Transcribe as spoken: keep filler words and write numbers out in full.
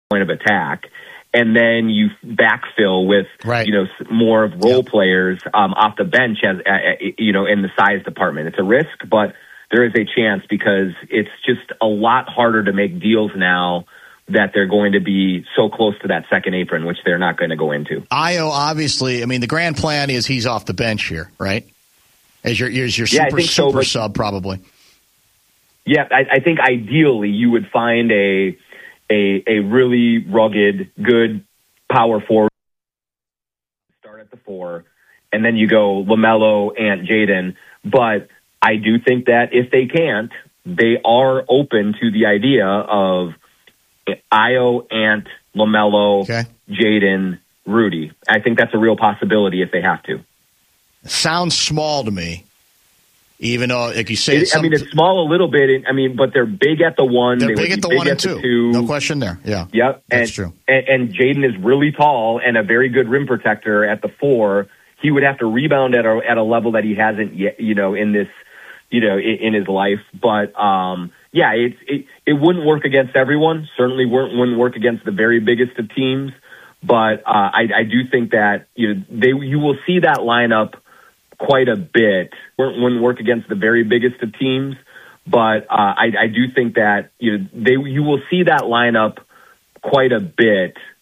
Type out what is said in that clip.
point of attack. And then you backfill with, right. you know, more of role yep. players um, off the bench, as uh, you know, in the size department. It's a risk, but there is a chance because it's just a lot harder to make deals now that they're going to be so close to that second apron, which they're not going to go into. Ayo, obviously, I mean, the grand plan is he's off the bench here, right? As your, as your yeah, super, so, super but, sub, probably. Yeah, I, I think ideally you would find a a a really rugged, good power forward, start at the four, and then you go LaMelo, Ant, Jaden. But I do think that if they can't, they are open to the idea of Ayo, Ant, LaMelo, okay. Jaden, Rudy. I think that's a real possibility if they have to. Sounds small to me, even though, like you say, it, I mean, it's small a little bit. I mean, but they're big at the one. They're they big at the big one at and the two. two. No question there. Yeah. Yep. That's and, true. And, and Jaden is really tall and a very good rim protector at the four. He would have to rebound at a at a level that he hasn't yet, you know, in this, you know, in, in his life. But um, yeah, it, it it wouldn't work against everyone. Certainly wouldn't wouldn't work against the very biggest of teams. But uh, I, I do think that you know they you will see that lineup quite a bit. Wouldn't work against the very biggest of teams, but uh, I, I do think that you know they you will see that lineup quite a bit